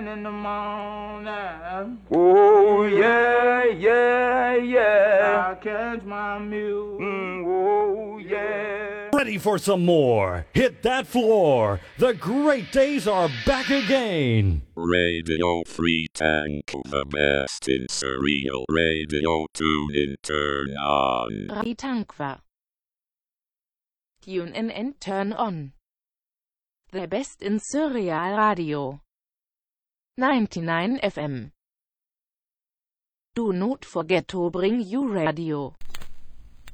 in the morning. Oh, yeah, yeah, yeah. I catch my mule. Oh, yeah. Ready for some more? Hit that floor. The great days are back again. Radio Free Tank, the best in surreal radio. Tune in, turn on. Ritankwa. Tune in and turn on. The best in surreal radio. 99 FM. Do not forget to bring you radio.